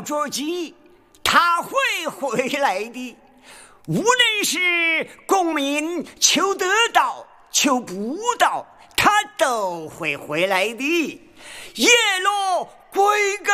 着急，他会回来的。无论是公民求得到求不到，他都会回来的。叶落归根。